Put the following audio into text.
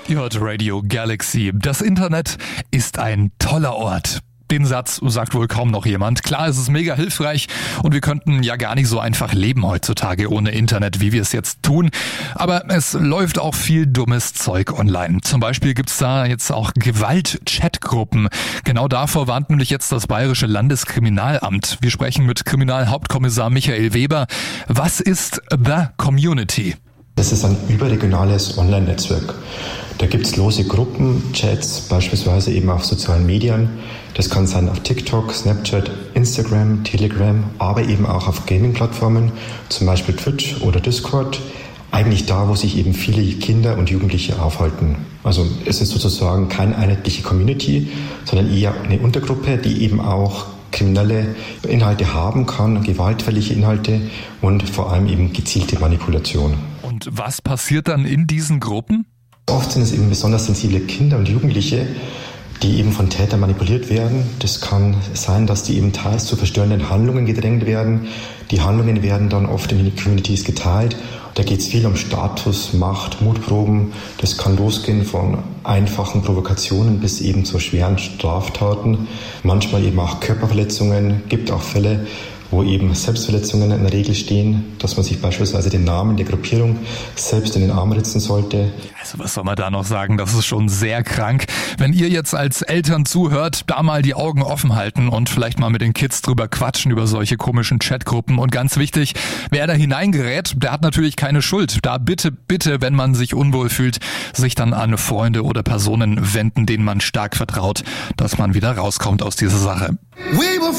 Ihr hört Radio Galaxy. Das Internet ist ein toller Ort. Den Satz sagt wohl kaum noch jemand. Klar, es ist mega hilfreich und wir könnten ja gar nicht so einfach leben heutzutage ohne Internet, wie wir es jetzt tun. Aber es läuft auch viel dummes Zeug online. Zum Beispiel gibt's da jetzt auch Gewalt-Chatgruppen. Genau davor warnt nämlich jetzt das Bayerische Landeskriminalamt. Wir sprechen mit Kriminalhauptkommissar Michael Weber. Was ist The Community? Das ist ein überregionales Online-Netzwerk. Da gibt es lose Gruppen, Chats, beispielsweise eben auf sozialen Medien. Das kann sein auf TikTok, Snapchat, Instagram, Telegram, aber eben auch auf Gaming-Plattformen, zum Beispiel Twitch oder Discord. Eigentlich da, wo sich eben viele Kinder und Jugendliche aufhalten. Also es ist sozusagen keine einheitliche Community, sondern eher eine Untergruppe, die eben auch kriminelle Inhalte haben kann, gewaltfällige Inhalte und vor allem eben gezielte Manipulation. Und was passiert dann in diesen Gruppen? Oft sind es eben besonders sensible Kinder und Jugendliche, die eben von Tätern manipuliert werden. Das kann sein, dass die eben teils zu verstörenden Handlungen gedrängt werden. Die Handlungen werden dann oft in den Communities geteilt. Da geht es viel um Status, Macht, Mutproben. Das kann losgehen von einfachen Provokationen bis eben zu schweren Straftaten. Manchmal eben auch Körperverletzungen. Gibt auch Fälle, wo eben Selbstverletzungen in der Regel stehen, dass man sich beispielsweise den Namen der Gruppierung selbst in den Arm ritzen sollte. Also was soll man da noch sagen? Das ist schon sehr krank. Wenn ihr jetzt als Eltern zuhört, da mal die Augen offen halten und vielleicht mal mit den Kids drüber quatschen über solche komischen Chatgruppen. Und ganz wichtig, wer da hineingerät, der hat natürlich keine Schuld. Da bitte, wenn man sich unwohl fühlt, sich dann an Freunde oder Personen wenden, denen man stark vertraut, dass man wieder rauskommt aus dieser Sache.